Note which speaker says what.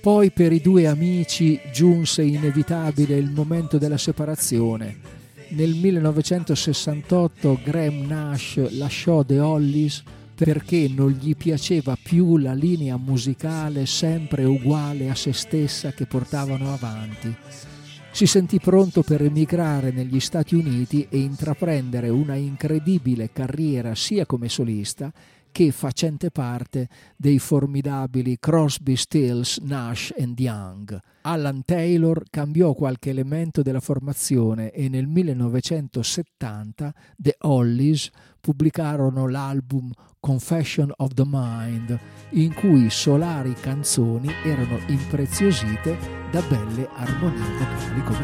Speaker 1: Poi per i due amici giunse inevitabile il momento della separazione. Nel 1968 Graham Nash lasciò The Hollies perché non gli piaceva più la linea musicale sempre uguale a se stessa che portavano avanti. Si sentì pronto per emigrare negli Stati Uniti e intraprendere una incredibile carriera sia come solista che facente parte dei formidabili Crosby, Stills, Nash and Young. Alan Taylor cambiò qualche elemento della formazione e nel 1970 The Hollies pubblicarono l'album Confession of the Mind, in cui solari canzoni erano impreziosite da belle armonie vocali come